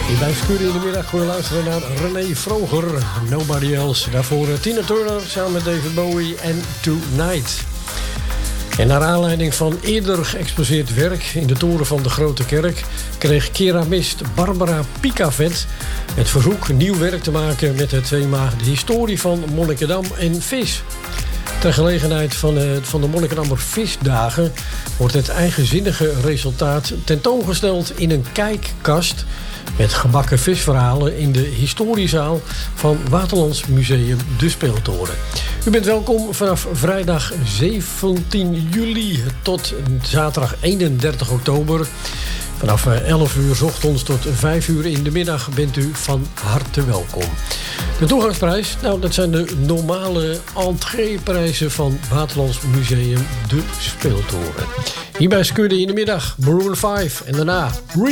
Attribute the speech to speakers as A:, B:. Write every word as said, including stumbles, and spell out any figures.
A: Bij Scudde in de middag gewoon luisteren naar René Vroger, Nobody Else. Daarvoor Tina Turner samen met David Bowie en Tonight. En naar aanleiding van eerder geëxposeerd werk in de toren van de Grote Kerk kreeg keramist Barbara Picavet het verzoek nieuw werk te maken met het thema de historie van Monnikendam en vis. Ter gelegenheid van, uh, van de Monnikendammer Visdagen wordt het eigenzinnige resultaat tentoongesteld in een kijkkast met gebakken visverhalen in de historiezaal van Waterlands Museum De Speeltoren. U bent welkom vanaf vrijdag zeventien juli tot zaterdag eenendertig oktober. Vanaf elf uur 's ochtends tot vijf uur in de middag bent u van harte welkom. De toegangsprijs, nou, dat zijn de normale entreeprijzen van Waterlands Museum De Speeltoren. Hierbij Scudde in de middag, Maroon vijf en daarna Re